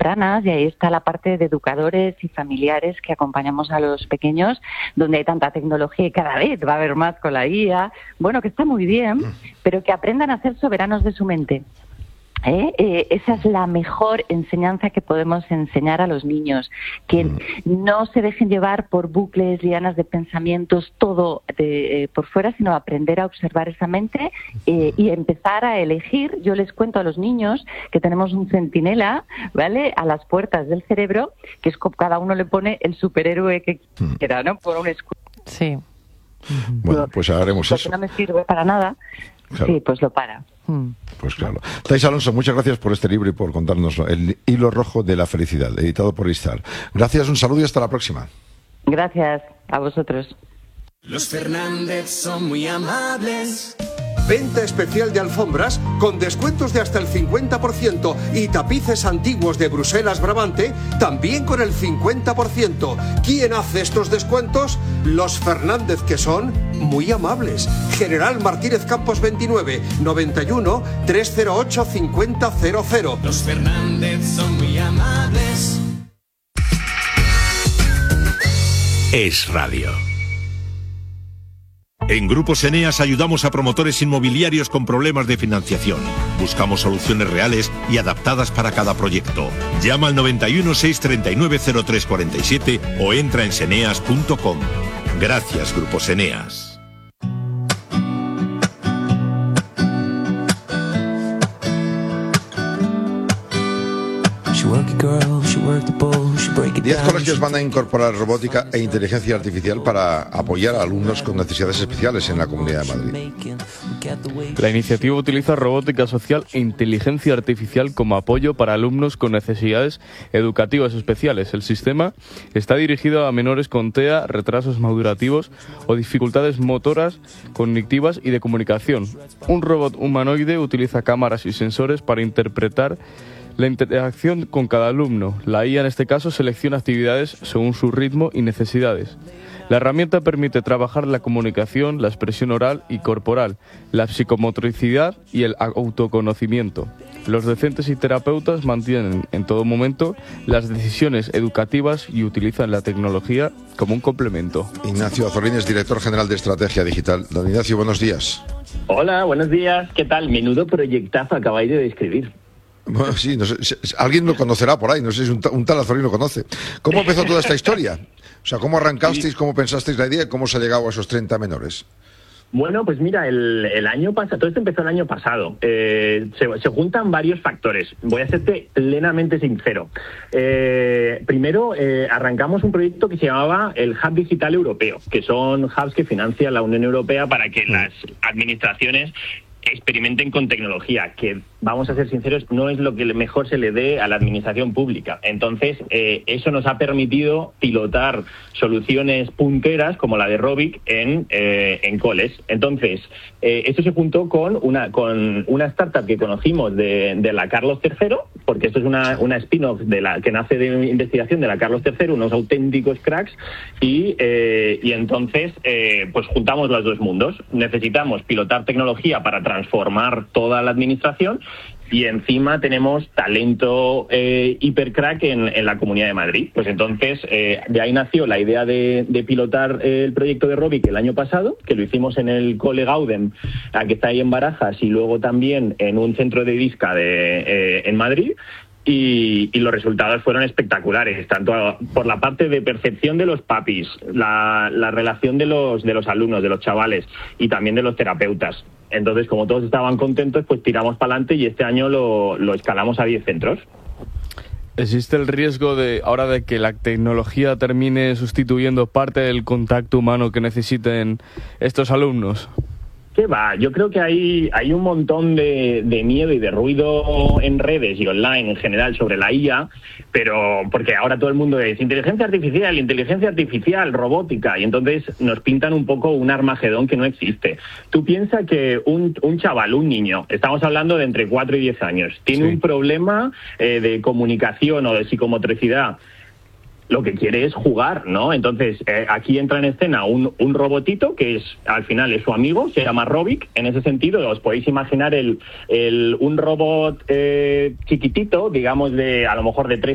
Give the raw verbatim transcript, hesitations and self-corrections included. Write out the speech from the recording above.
tempranas, y ahí está la parte de educadores y familiares que acompañamos a los pequeños, donde hay tanta tecnología y cada vez va a haber más con la I A, bueno, que está muy bien, pero que aprendan a ser soberanos de su mente. ¿Eh? Eh, esa es la mejor enseñanza que podemos enseñar a los niños, que mm. no se dejen llevar por bucles, lianas de pensamientos, todo de, eh, por fuera, sino aprender a observar esa mente eh, y empezar a elegir. Yo les cuento a los niños que tenemos un centinela, ¿vale?, a las puertas del cerebro, que es como cada uno le pone el superhéroe que mm. quiera, ¿no?, por un escudo. Sí. Bueno, pues haremos porque eso. No me sirve para nada. Claro. Sí, pues lo para. Pues claro. Thais Alonso, muchas gracias por este libro y por contarnos El hilo rojo de la felicidad, editado por Istar. Gracias, un saludo y hasta la próxima. Gracias a vosotros. Los Fernández son muy amables. Venta especial de alfombras con descuentos de hasta el cincuenta por ciento y tapices antiguos de Bruselas Brabante también con el cincuenta por ciento. ¿Quién hace estos descuentos? Los Fernández, que son muy amables. General Martínez Campos veintinueve, noventa y uno, trescientos ocho, cincuenta cero cero. Los Fernández son muy amables. Es Radio. En Grupos Eneas ayudamos a promotores inmobiliarios con problemas de financiación. Buscamos soluciones reales y adaptadas para cada proyecto. Llama al noventa y uno, seiscientos treinta y nueve, cero tres cuarenta y siete o entra en seneas punto com. Gracias, Grupos Eneas. Diez colegios van a incorporar robótica e inteligencia artificial para apoyar a alumnos con necesidades especiales en la Comunidad de Madrid. La iniciativa utiliza robótica social e inteligencia artificial como apoyo para alumnos con necesidades educativas especiales. El sistema está dirigido a menores con T E A, retrasos madurativos o dificultades motoras, cognitivas y de comunicación. Un robot humanoide utiliza cámaras y sensores para interpretar la interacción con cada alumno. La I A en este caso selecciona actividades según su ritmo y necesidades. La herramienta permite trabajar la comunicación, la expresión oral y corporal, la psicomotricidad y el autoconocimiento. Los docentes y terapeutas mantienen en todo momento las decisiones educativas y utilizan la tecnología como un complemento. Ignacio Azorín es director general de Estrategia Digital. Don Ignacio, buenos días. Hola, buenos días. ¿Qué tal? Menudo proyectazo acabáis de describir. Bueno, sí, no sé, alguien lo conocerá por ahí, no sé si un, un tal Azorín lo conoce. ¿Cómo empezó toda esta historia? O sea, ¿cómo arrancasteis, cómo pensasteis la idea y cómo se ha llegado a esos treinta menores? Bueno, pues mira, el, el año pasado, todo esto empezó el año pasado. Eh, se, se juntan varios factores. Voy a serte plenamente sincero. Eh, primero, eh, arrancamos un proyecto que se llamaba el Hub Digital Europeo, que son hubs que financia la Unión Europea para que las administraciones experimenten con tecnología, que, vamos a ser sinceros, no es lo que mejor se le dé a la administración pública. Entonces, eh, eso nos ha permitido pilotar soluciones punteras como la de Robic en, eh, en coles. Entonces, eh, esto se juntó con una con una startup que conocimos de, de la Carlos tercero, porque esto es una, una spin-off de la que nace de investigación de la Carlos tercero, unos auténticos cracks, y, eh, y entonces, eh, pues juntamos los dos mundos. Necesitamos pilotar tecnología para transformar toda la administración y encima tenemos talento eh, hipercrack en, en la Comunidad de Madrid. Pues entonces eh, de ahí nació la idea de, de pilotar el proyecto de Robic el año pasado, que lo hicimos en el Cole Gaudem, que está ahí en Barajas, y luego también en un centro de disca de, eh, en Madrid. Y, y los resultados fueron espectaculares, tanto por la parte de percepción de los papis, la, la relación de los, de los alumnos, de los chavales y también de los terapeutas. Entonces, como todos estaban contentos, pues tiramos para adelante y este año lo, lo escalamos a diez centros. ¿Existe el riesgo de ahora de que la tecnología termine sustituyendo parte del contacto humano que necesiten estos alumnos? ¿Qué va? Yo creo que hay, hay un montón de, de miedo y de ruido en redes y online en general sobre la I A, pero porque ahora todo el mundo es inteligencia artificial, inteligencia artificial, robótica, y entonces nos pintan un poco un Armagedón que no existe. Tú piensas que un, un chaval, un niño, estamos hablando de entre cuatro y diez años, tiene sí. un problema eh, de comunicación o de psicomotricidad. Lo que quiere es jugar, ¿no? Entonces, eh, aquí entra en escena un, un robotito que es, al final es su amigo, se llama Robic. En ese sentido, os podéis imaginar el, el un robot eh, chiquitito, digamos, de a lo mejor de tres